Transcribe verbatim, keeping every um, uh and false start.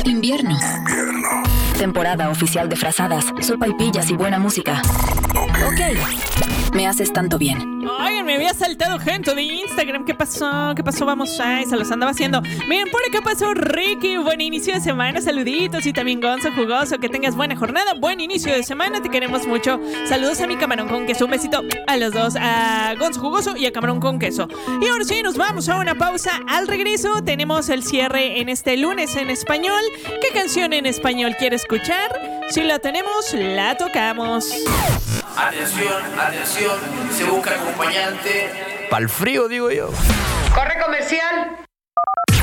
Invierno. Invierno. Temporada oficial de frazadas, sopaipillas y buena música. Ok. Me haces tanto bien. Oigan, me había saltado gente de Instagram. ¿Qué pasó? ¿Qué pasó? Vamos, ay, se los andaba haciendo. Miren, por acá pasó Ricky. Buen inicio de semana, saluditos. Y también Gonzo Jugoso, que tengas buena jornada. Buen inicio de semana, te queremos mucho. Saludos a mi camarón con queso. Un besito a los dos, a Gonzo Jugoso y a camarón con queso. Y ahora sí, nos vamos a una pausa. Al regreso tenemos el cierre en este lunes en español. ¿Qué canción en español quiere escuchar? Si la tenemos, la tocamos. Atención, atención, se busca acompañante. Pa'l frío, digo yo. Corre comercial.